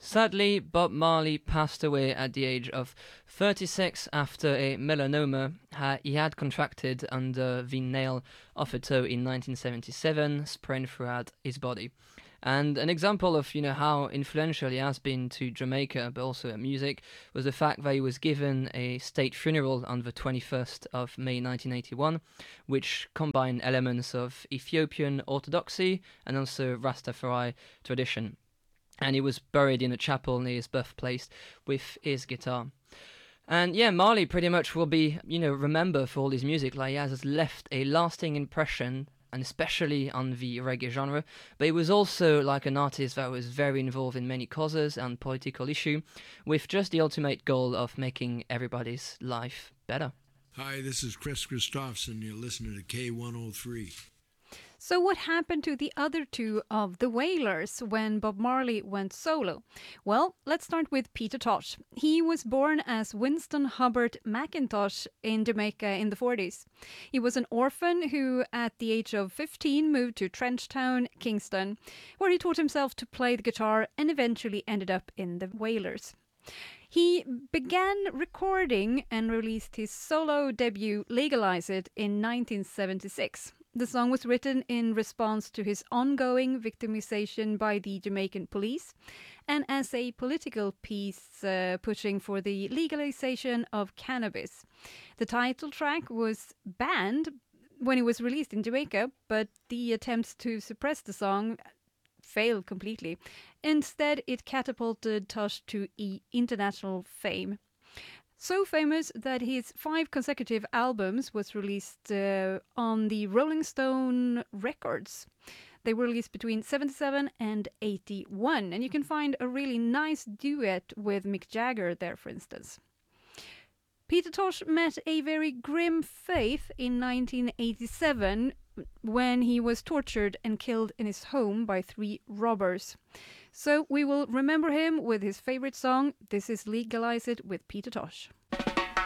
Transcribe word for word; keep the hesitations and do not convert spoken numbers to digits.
Sadly, Bob Marley passed away at the age of thirty-six after a melanoma ha- he had contracted under the nail of a toe in nineteen seventy-seven, spread throughout his body. And an example of, you know, how influential he has been to Jamaica, but also at music, was the fact that he was given a state funeral on the twenty-first of May nineteen eighty-one, which combined elements of Ethiopian orthodoxy and also Rastafari tradition. And he was buried in a chapel near his birthplace with his guitar. And yeah, Marley pretty much will be, you know, remembered for all his music. Like, he has left a lasting impression, and especially on the reggae genre. But he was also like an artist that was very involved in many causes and political issues, with just the ultimate goal of making everybody's life better. Hi, this is Chris Christopherson. You're listening to K one oh three. So what happened to the other two of the Wailers when Bob Marley went solo? Well, let's start with Peter Tosh. He was born as Winston Hubbard McIntosh in Jamaica in the forties. He was an orphan who, at the age of fifteen, moved to Trenchtown, Kingston, where he taught himself to play the guitar and eventually ended up in the Wailers. He began recording and released his solo debut, Legalize It, in nineteen seventy-six. The song was written in response to his ongoing victimization by the Jamaican police and as a political piece uh, pushing for the legalization of cannabis. The title track was banned when it was released in Jamaica, but the attempts to suppress the song failed completely. Instead, it catapulted Tosh to e- international fame. So famous that his five consecutive albums was released uh, on the Rolling Stone records. They were released between seventy-seven and eighty-one, and you can find a really nice duet with Mick Jagger there, for instance. Peter Tosh met a very grim fate in nineteen eighty-seven when he was tortured and killed in his home by three robbers. So we will remember him with his favorite song. This is Legalize It with Peter Tosh.